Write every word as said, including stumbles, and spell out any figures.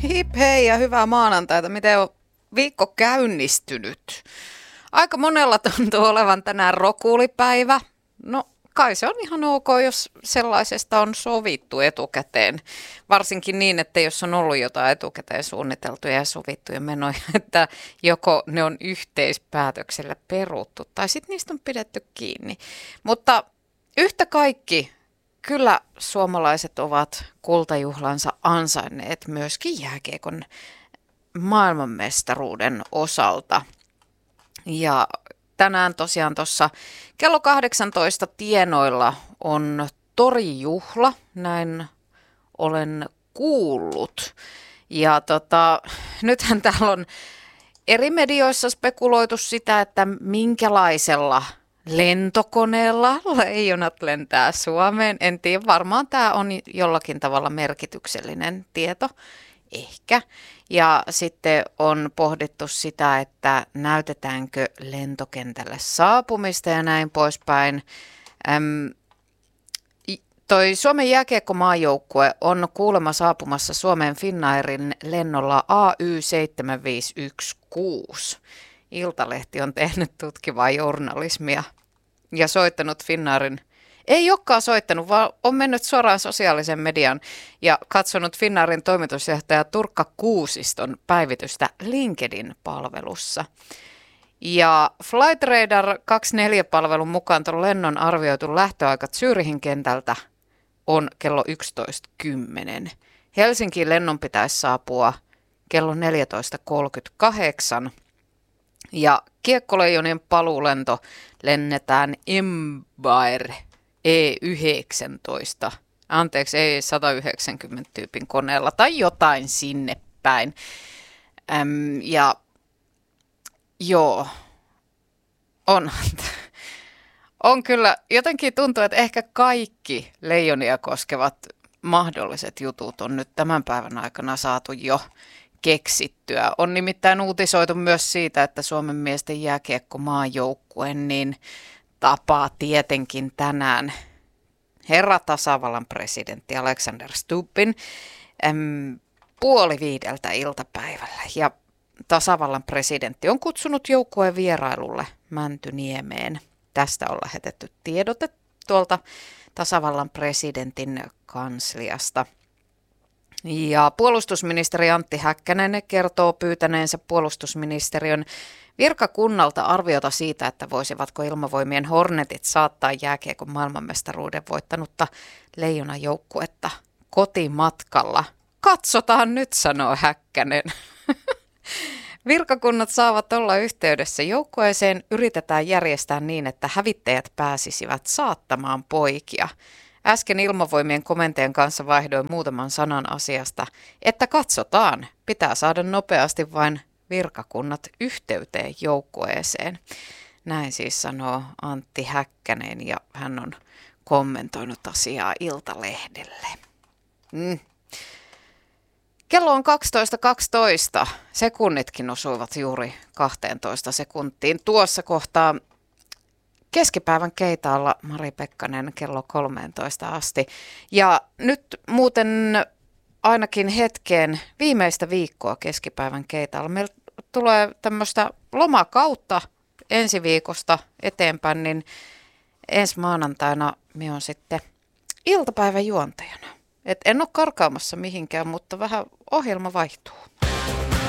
Hip hei ja hyvää maanantaita. Miten on viikko käynnistynyt? Aika monella tuntuu olevan tänään rokulipäivä. No kai se on ihan ok, jos sellaisesta on sovittu etukäteen. Varsinkin niin, että jos on ollut jotain etukäteen suunniteltuja ja sovittuja menoja, että joko ne on yhteispäätöksellä peruttu tai sitten niistä on pidetty kiinni. Mutta yhtä kaikki, kyllä suomalaiset ovat kultajuhlansa ansainneet myöskin jääkiekon maailmanmestaruuden osalta. Ja tänään tosiaan tuossa kello kahdeksantoista tienoilla on torijuhla, näin olen kuullut. Ja tota, nythän täällä on eri medioissa spekuloitu sitä, että minkälaisella lentokoneella leijonat lentää Suomeen. En tiedä, varmaan tämä on jollakin tavalla merkityksellinen tieto, ehkä. Ja sitten on pohdittu sitä, että näytetäänkö lentokentälle saapumista ja näin poispäin. Äm, toi Suomen jääkiekkomaajoukkue on kuulemma saapumassa Suomen Finnairin lennolla A Y seitsemän viisi yksi kuusi. Iltalehti on tehnyt tutkivaa journalismia ja soittanut Finnairin. Ei olekaan soittanut, vaan on mennyt suoraan sosiaalisen median ja katsonut Finnairin toimitusjohtaja Turkka Kuusiston päivitystä LinkedIn-palvelussa. Ja Flightradar kaksikymmentäneljä-palvelun mukaan tuon lennon arvioitu lähtöaika Zürichin kentältä on kello yksitoista kymmenen. Helsinkiin lennon pitäisi saapua kello neljätoista kolmekymmentäkahdeksan. Ja Kiekkoleijonien paluulento lennetään Embraer E yhdeksäntoista, anteeksi E sata yhdeksänkymmentä tyypin koneella tai jotain sinne päin. Äm, ja joo, on, on kyllä, jotenkin tuntuu, että ehkä kaikki leijonia koskevat mahdolliset jutut on nyt tämän päivän aikana saatu jo keksittyä. On nimittäin uutisoitu myös siitä, että Suomen miesten jääkiekkomaajoukkue niin tapaa tietenkin tänään herra tasavallan presidentti Alexander Stubbin äm, puoli viideltä iltapäivällä. Ja tasavallan presidentti on kutsunut joukkueen vierailulle Mäntyniemeen. Tästä on lähetetty tiedote tuolta tasavallan presidentin kansliasta. Ja puolustusministeri Antti Häkkänen kertoo pyytäneensä puolustusministeriön virkakunnalta arviota siitä, että voisivatko ilmavoimien Hornetit saattaa jääkiekon maailmanmestaruuden voittanutta leijonajoukkuetta kotimatkalla. Katsotaan nyt, sanoo Häkkänen. Virkakunnat saavat olla yhteydessä joukkueeseen, yritetään järjestää niin, että hävittäjät pääsisivät saattamaan poikia. Äsken ilmavoimien komentajan kanssa vaihdoin muutaman sanan asiasta, että katsotaan, pitää saada nopeasti vain virkakunnat yhteyteen joukkueeseen. Näin siis sanoo Antti Häkkänen ja hän on kommentoinut asiaa Iltalehdelle. Mm. Kello on kaksitoista kaksitoista. Sekunnitkin osuivat juuri kahteentoista sekuntiin. Tuossa kohtaa keskipäivän keitaalla Mari Pekkanen kello kolmeentoista asti. Ja nyt muuten ainakin hetkeen viimeistä viikkoa keskipäivän keitaalla. Meillä tulee tämmöistä lomakautta ensi viikosta eteenpäin, niin ensi maanantaina minä olen sitten iltapäivän juontajana. Et en ole karkaamassa mihinkään, mutta vähän ohjelma vaihtuu.